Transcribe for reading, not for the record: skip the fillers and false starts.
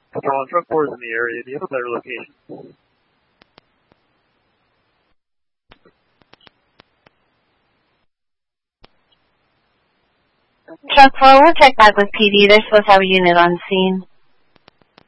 Patrol and Truck 4 is in the area. Do you have a better location? Truck 4, we'll check back with PD. They're supposed to have a unit on scene.